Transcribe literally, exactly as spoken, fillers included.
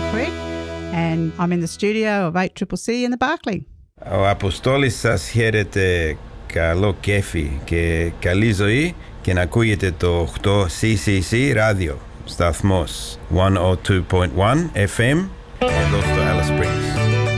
Craig, and I'm in the studio of eight C C C in the Barclay. Ο Αποστόλης σας χαίρεται. Καλό κέφι και καλή ζωή και να ακούγεται το οκτώ σι σι σι ράδιο σταθμός εκατόν δύο κόμμα ένα εφ εμ εδώ στο Alice Springs.